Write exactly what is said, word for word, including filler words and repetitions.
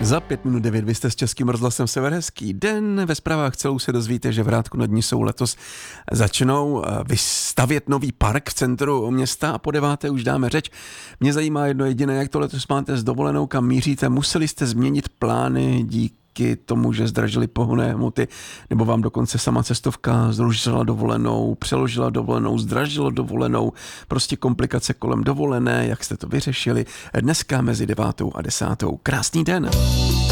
Za pět minut devět, vy jste s Českým rozhlasem Sever. Hezký den. Ve zprávách celou se dozvíte, že v Rádku nad Nisou letos začnou vystavět nový park v centru města a po deváté už dáme řeč. Mě zajímá jedno jediné, jak to letos máte s dovolenou, kam míříte. Museli jste změnit plány díky tomu, že zdražily pohonné hmoty, nebo vám dokonce sama cestovka zrušila dovolenou, přeložila dovolenou, zdražila dovolenou, prostě komplikace kolem dovolené, jak jste to vyřešili. Dneska mezi devátou a desátou. Krásný den.